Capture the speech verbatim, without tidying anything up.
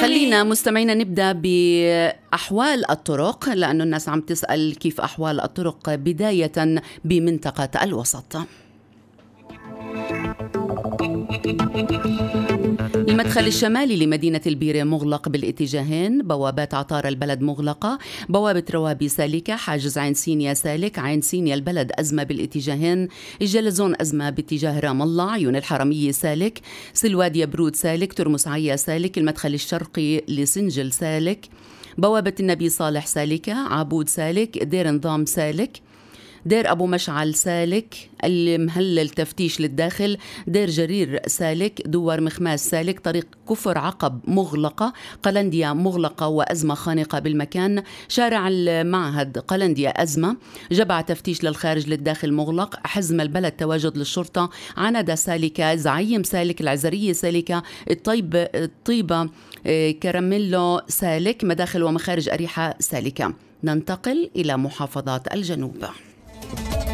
خلينا مستمعينا نبدأ بأحوال الطرق، لأن الناس عم تسأل كيف أحوال الطرق بداية بمنطقة الوسط. المدخل الشمالي لمدينة البيرة مغلق بالاتجاهين، بوابات عطار البلد مغلقة، بوابة روابي سالكة، حاجز عين سينيا سالك، عين سينيا البلد أزمة بالاتجاهين، الجلزون أزمة باتجاه رام الله، عيون الحرمية سالك، سلواد يبرود سالك، ترمس عيا سالك، المدخل الشرقي لسنجل سالك، بوابة النبي صالح سالكة، عابود سالك، دير نظام سالك، دير أبو مشعل سالك، المهلل تفتيش للداخل، دير جرير سالك، دوار مخماس سالك، طريق كفر عقب مغلقة، قلنديا مغلقة وأزمة خانقة بالمكان، شارع المعهد قلنديا أزمة، جبع تفتيش للخارج للداخل مغلق، حزم البلد تواجد للشرطة، عندا سالكة، زعيم سالك، العزرية سالكة، الطيب الطيبة كراميلو سالك، مداخل ومخارج أريحة سالكة. ننتقل إلى محافظات الجنوب.